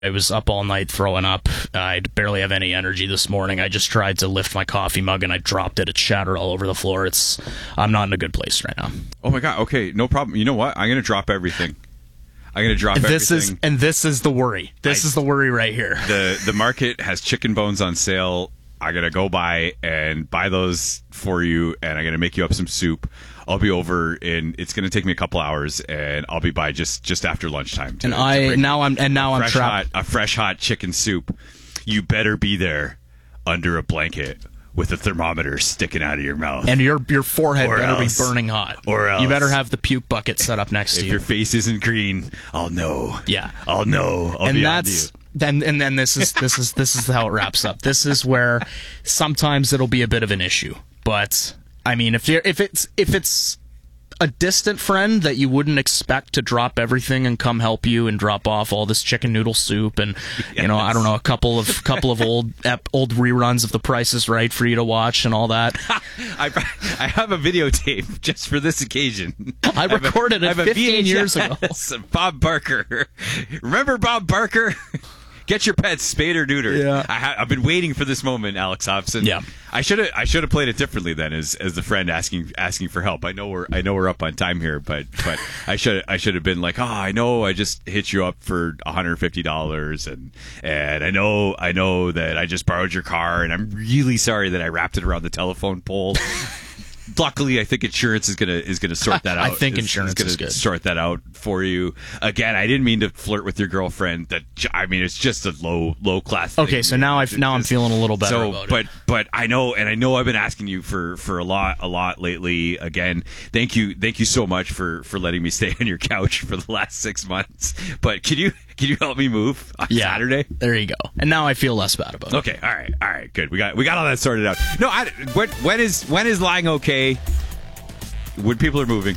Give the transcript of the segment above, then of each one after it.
I was up all night throwing up. I barely have any energy this morning. I just tried to lift my coffee mug and I dropped it. It shattered all over the floor. I'm not in a good place right now. Oh my God. Okay, no problem. You know what? I'm going to drop everything. Everything. This is the worry. This is the worry right here. The market has chicken bones on sale. I'm going to go buy those for you, and I'm going to make you up some soup. I'll be over it's going to take me a couple hours, and I'll be by just after lunchtime. I'm trapped. A fresh hot chicken soup. You better be there under a blanket with a thermometer sticking out of your mouth. And your forehead better be burning hot. Or else. You better have the puke bucket set up next to you. If your face isn't green, I'll know. Yeah. I'll know. I'll be on you. Then this is how it wraps up. This is where sometimes it'll be a bit of an issue. But I mean, if it's a distant friend that you wouldn't expect to drop everything and come help you and drop off all this chicken noodle soup and I don't know, a couple of old reruns of The Price is Right for you to watch and all that. I have a videotape just for this occasion. I recorded it 15 years ago. Bob Barker. Remember Bob Barker? Get your pets spayed or neutered. Yeah. I've been waiting for this moment, Alex Hobson. Yeah. I should have played it differently then, as the friend asking for help. I know we're up on time here, but I should have been like, I know I just hit you up for $150 and I know that I just borrowed your car and I'm really sorry that I wrapped it around the telephone pole. Luckily, I think insurance is gonna sort that out. I think insurance is going to sort that out for you. Again, I didn't mean to flirt with your girlfriend. It's just a low class thing. Okay, so now I'm feeling a little better about it. But I know I've been asking you for a lot lately. Again, thank you so much for letting me stay on your couch for the last 6 months. But can you help me move on Saturday? There you go. And now I feel less bad about it. Okay, all right, good. We got all that sorted out. No, when is lying okay? When people are moving.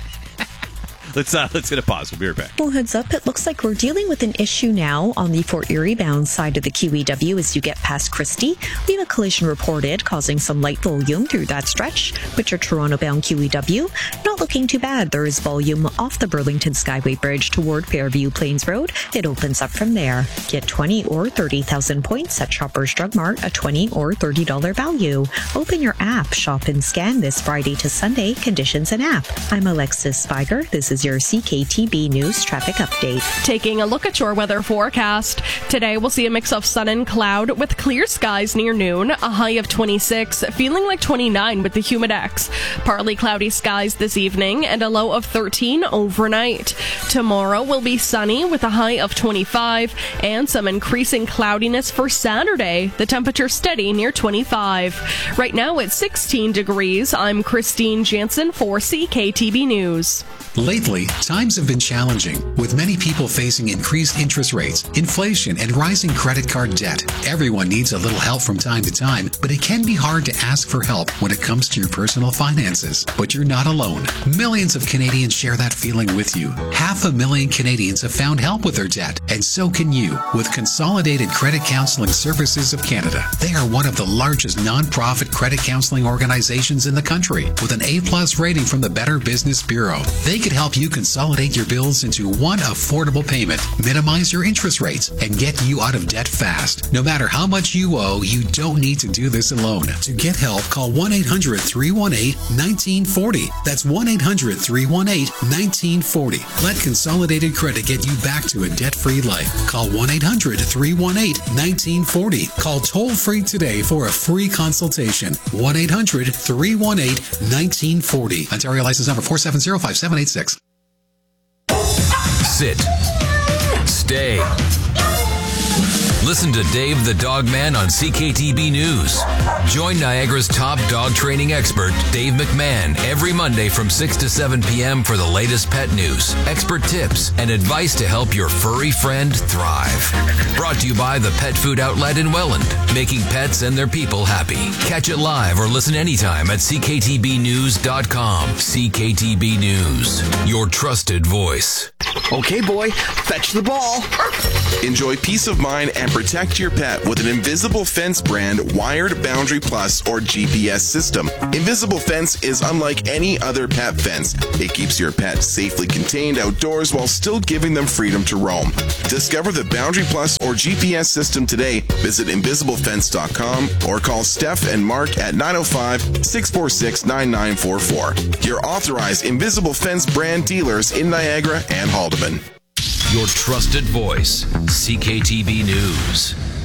Let's get a pause. We'll be right back. Well, heads up, it looks like we're dealing with an issue now on the Fort Erie bound side of the QEW as you get past Christie. We have a collision reported causing some light volume through that stretch, but your Toronto bound QEW not looking too bad. There is volume off the Burlington Skyway Bridge toward Fairview Plains Road. It opens up from there. Get 20 or 30,000 points at Shoppers Drug Mart, a $20 or $30 value. Open your app, shop and scan this Friday to Sunday. Conditions and app. I'm Alexis Spiger. This is your CKTB News traffic update. Taking a look at your weather forecast. Today we'll see a mix of sun and cloud with clear skies near noon, a high of 26, feeling like 29 with the Humidex. Partly cloudy skies this evening and a low of 13 overnight. Tomorrow will be sunny with a high of 25 and some increasing cloudiness for Saturday. The temperature steady near 25. Right now it's 16 degrees. I'm Christine Jansen for CKTB News. Lately, times have been challenging, with many people facing increased interest rates, inflation, and rising credit card debt. Everyone needs a little help from time to time, but it can be hard to ask for help when it comes to your personal finances. But you're not alone. Millions of Canadians share that feeling with you. 500,000 Canadians have found help with their debt, and so can you with Consolidated Credit Counseling Services of Canada. They are one of the largest non-profit credit counseling organizations in the country, with an A+ rating from the Better Business Bureau. They can help you consolidate your bills into one affordable payment, minimize your interest rates, and get you out of debt fast. No matter how much you owe, you don't need to do this alone. To get help, call 1-800-318-1940. That's 1-800-318-1940. Let Consolidated Credit get you back to a debt-free life. Call 1-800-318-1940. Call toll-free today for a free consultation. 1-800-318-1940. Ontario license number 4705786. Sit. Stay. Listen to Dave the Dog Man on CKTB News. Join Niagara's top dog training expert, Dave McMahon, every Monday from 6 to 7 p.m. for the latest pet news, expert tips, and advice to help your furry friend thrive. Brought to you by the Pet Food Outlet in Welland, making pets and their people happy. Catch it live or listen anytime at CKTBnews.com. CKTB News, your trusted voice. Okay, boy, fetch the ball. Enjoy peace of mind and Protect your pet with an Invisible Fence brand Wired Boundary Plus or GPS system. Invisible Fence is unlike any other pet fence. It keeps your pet safely contained outdoors while still giving them freedom to roam. Discover the Boundary Plus or GPS system today. Visit invisiblefence.com or call Steph and Mark at 905-646-9944. Your authorized Invisible Fence brand dealers in Niagara and Haldimand. Your trusted voice, CKTB News.